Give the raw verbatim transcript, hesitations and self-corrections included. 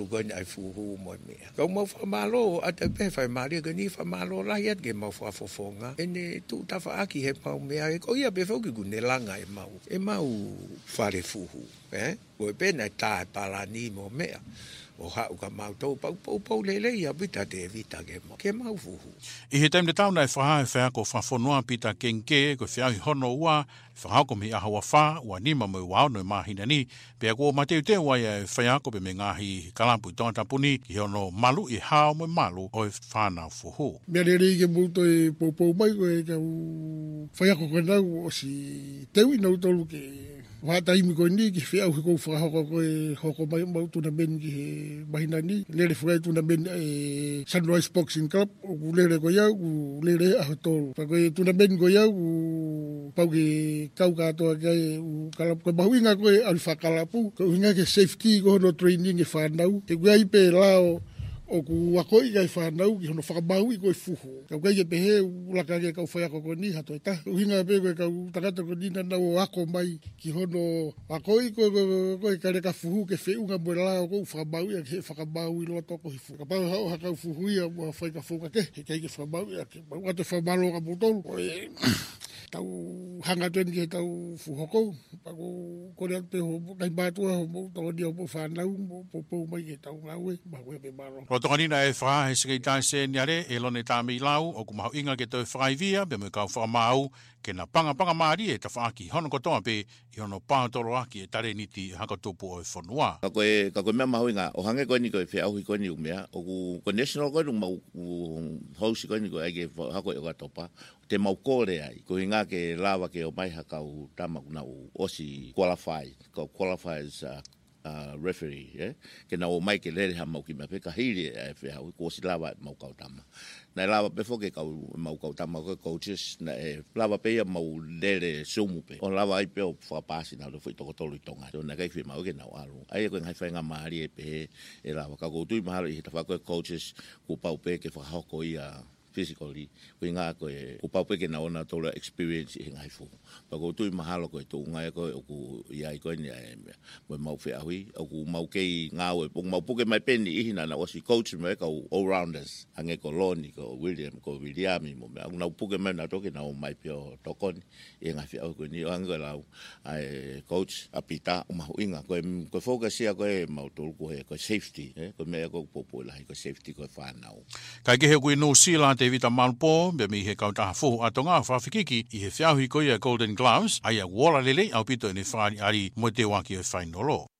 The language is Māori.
lu ko ai fu hu mo me ko mo fa malo a te pe fa ma ke ni fa malo la yet ke mo fa fo fonga ene tu ta fa aki he pa me ai ko ia be fo ki ku ne langa e mau e mau fa le fu hu eh ko pe na ta pa la ni mo me o ha u ka mau to pa pa pa le le ia bita de vita ke mo ke mau fu hu I he taim de tau nai whaha e whea ko whafonua pita kenke ko whiau i hono ua whahau ko mi ahawa wha ua nima mo wao no mahina ni pia ko mateu te wai e whea ko pe me ngahi kalampu i tonga tapuni ki hono malu i hao mo malu o e whanau fuhu. Mea re rei ke mouto e poupou mai ko e kau whea ko konau o si teu i nau tolu ke whātaimi koe ni ki whiau he kou whakahoko koe hoko mai mau tuna ben ki he mahina ni. Lere whukai tuna ben e Sunrise Boxing Club o ku lere koe iau ku lere aho tolu. Pa koe tuna ben koe iau ku pau ke kau katoa kai u kalapu. Koe mahuinga koe alu whakalapu. Koe uhinga ke safety ko hono training e whanau. Ke kuai pe lao o ku wakoi kai whanau ki hono whakamahu i koe fuhu. Kau kai e pehe ulaka ke kau whaiako ko ni hato e ta. Uhinga pe koe kau takata ko ni nana o ako mai ki hono wakoi koe koe kare ka fuhu ke whiunga mo lao ko whakamahu i ke whakamahu i loto ko hifu. Ka pau hao hakau fuhu i a mua whai ka fuka ke. He kei ke whakamahu i a ke mau ate whamalo ka mutolu. Koe tau hanga tuen ke tau fuhoko. Pako kore ate ho kai mātua ho mo tau ni o mo whanau mo popou mai ke tau ngaue. Mahu e pe maro. O tokanina e whaha he sikei tae se niare e lone tāme i lau o kumahau inga ke tau whakaivia be me kau whakamau ke na panga panga maari e ta whaaki hono kotoa pe i hono pātoro aki e tare niti haka tupu o e whanua. Ka koe, ka koe mea mahu inga, o hange koe ni koe whiauhi koe ni umea, o ku ko national koe nung mau hausi koe ni koe ake hako e o katopa, te mau kore ai, ko inga ke lawa ke o mai hakau tamaku na u osi qualify, ko qualifies uh, Uh, referee, eh? Ke na o mai ke lere ha mau ki me ka hiri e whehau, ko si lawa mau kautama. Na lawa pe fo ke kau mau kautama ko coaches, na e lawa pe ia mau lere sumu pe. O lawa ai pe o whapasi na lo fui toko tolu i tonga. So na kai whi mau ke na o alu. Ai e koe ngai whainga maari e pe e lawa. Ka koutu i mahalo i hita whako coaches ku pau pe ke whakahoko i a physically, ko ngā koe, ko paupe ke na ona tola experience i ngai fu. Pa ko tui mahalo koe tō ngai koe o ku iai koe ni ai mea. Mo mau whi ahui, o ku mau kei ngā oe, po mau puke mai peni ihina na osi coach me ka all-rounders. Hange ko Loni, ko William, ko Williami mo mea. Nau puke mai na toke na o mai pio tokoni, i ngai whi ahui koe ni o hange lau. Ai coach, apita, o mahu inga, koe, koe focus ia koe mau tolu koe, koe safety, eh? Koe mea koe popo ilahi, koe safety koe whanau. Kai ke he koe no sila te vita malpo, be mi he kautaha fuhu atonga whawhikiki i he whiauhi koe a Golden Gloves, ai a wala lele au pito ni whaari ari mo te waki o whainolo.